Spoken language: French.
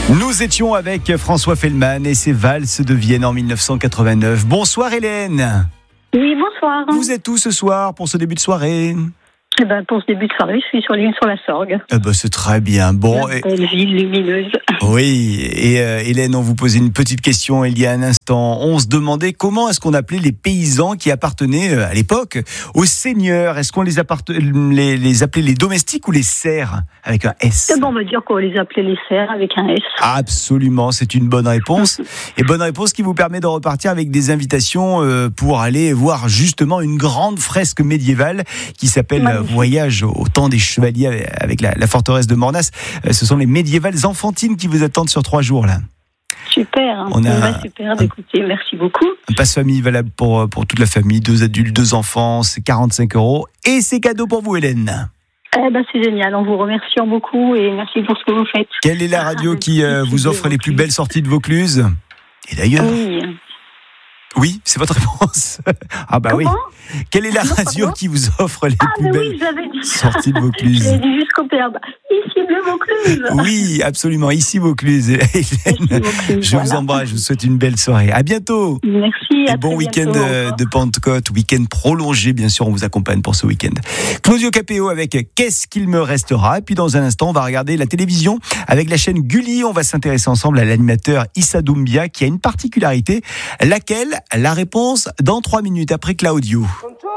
Nous étions avec François Fellman et ses valses de Vienne en 1989. Bonsoir Hélène. Oui, bonsoir. Vous êtes où ce soir pour ce début de soirée ? Pour ce début de soirée, je suis sur l'île sur la Sorgue. C'est très bien. Bon, La belle ville lumineuse. Oui, et Hélène, on vous posait une petite question il y a un instant. On se demandait comment est-ce qu'on appelait les paysans qui appartenaient à l'époque aux seigneurs. Est-ce qu'on les appelait les domestiques ou les serfs avec un S ? On va dire qu'on les appelait les serfs avec un S. Absolument, c'est une bonne réponse. Et bonne réponse qui vous permet de repartir avec des invitations pour aller voir justement une grande fresque médiévale qui s'appelle Voyage au temps des chevaliers avec la forteresse de Mornas. Ce sont les médiévales enfantines qui vous attendent sur 3 jours là. Super, super d'écouter, merci beaucoup. Un passe famille valable pour toute la famille, 2 adultes, 2 enfants, c'est 45 €. Et c'est cadeau pour vous Hélène. C'est génial, en vous remerciant beaucoup et merci pour ce que vous faites. Quelle est la radio qui vous offre les plus belles sorties de Vaucluse ? Et d'ailleurs... Oui, c'est votre réponse. Comment ? Oui. Quelle est la radio qui vous offre les plus belles sorties de Vaucluse ? J'avais dit jusqu'au Père. Ici Bleu Vaucluse. Oui, absolument. Ici Vaucluse. Hélène, je vous embrasse. Je vous souhaite une belle soirée. À bientôt. Merci. Et bon week-end de Pentecôte. Week-end prolongé, bien sûr. On vous accompagne pour ce week-end. Claudio Capéo avec Qu'est-ce qu'il me restera ? Et puis dans un instant, on va regarder la télévision avec la chaîne Gulli. On va s'intéresser ensemble à l'animateur Issa Doumbia qui a une particularité. Laquelle ? La réponse dans 3 minutes après Claudio.